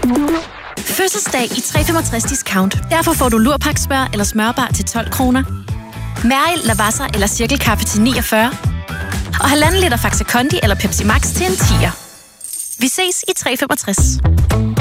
Fødselsdag i 365 Discount. Derfor får du lurpaksmør eller smørbar til 12 kroner. Mærel, Lavazza eller cirkelkaffe til 49. Og 1,5 liter Faxe Kondi eller Pepsi Max til en 10'er. Vi ses i 365.